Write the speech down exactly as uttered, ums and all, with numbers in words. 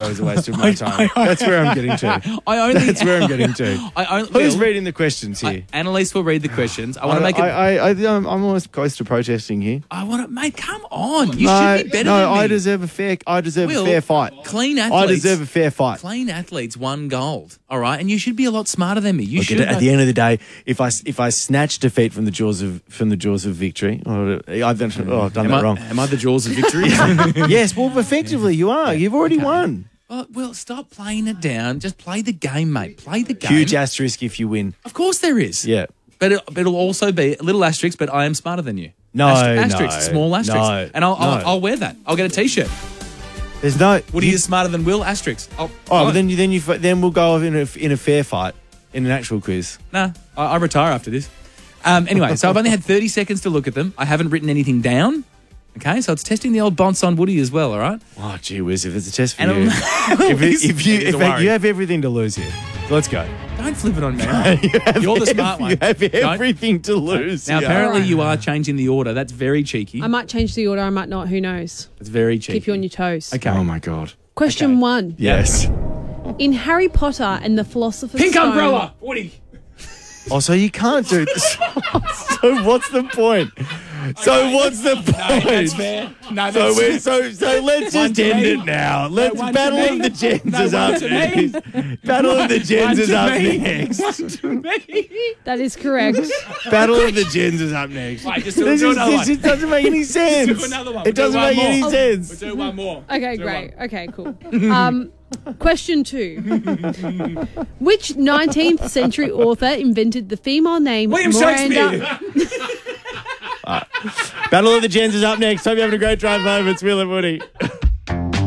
was a waste of my time. That's where I'm getting to. I only, That's where I'm getting to. I only, Who's Will, reading the questions here? I, Annalise will read the questions. I want to make it. I, I, I, I'm almost close to protesting here. I want to, mate. Come on, you no, should be better no, than me. I deserve a fair. I deserve Will, a fair fight. Clean athletes. I deserve a fair fight. Clean athletes won gold. All right, and you should be a lot smarter than me. You Look, should. at, at the end of the day, if I if I snatch defeat from the jaws of from the jaws of victory, oh, I've done, oh, I've done am that I, wrong. Am I the jaws of victory? Yes, well, effectively you are. You've already Okay. won. Well, well, stop playing it down. Just play the game, mate. Play the game. Huge asterisk if you win. Of course there is. Yeah. But, it, but it'll also be a little asterisk, but I am smarter than you. No, asterisk, no, small asterisk. no, and I'll, I'll, no. I'll wear that. I'll get a T-shirt. There's no. Woody you, is smarter than Will, asterisk. I'll, Oh, but then you then you then we'll go in a in a fair fight in an actual quiz. Nah, I, I retire after this. Um, anyway, so I've only had thirty seconds to look at them. I haven't written anything down. Okay, so it's testing the old bonce on Woody as well, all right? Oh, gee whiz, if it's a test for And you. if, it, if you It is if a worry. you have everything to lose here. Let's go. Don't flip it on me. You have You're the ev- smart one. You have Don't- everything to lose. Now, here. apparently Alright. you are changing the order. That's very cheeky. I might change the order, I might not, who knows? That's very cheeky. Keep you on your toes. Okay. Oh, my God. Question Okay. one. Yes. In Harry Potter and the Philosopher's Pink Stone... umbrella, Woody. Oh, so you can't do this. So what's the point? So what's the point? That's fair. No, So that's we're so so let's One just to end me. it now. Let's one to Battle me. of the Gens No, is one up to me. next. Battle of the Gens One is to up me. next. One to me. That is correct. Battle of the Gens is up next. Right, just do- This do is- another this one. just doesn't make any sense. Do another one. It We'll do doesn't one make more. any We'll sense. do one more. Okay, Do great. one. Okay, cool. Um, question two. Which nineteenth century author invented the female name William Miranda? Shakespeare. Battle of the Gens is up next. Hope you're having a great drive home. It's Will and Woody.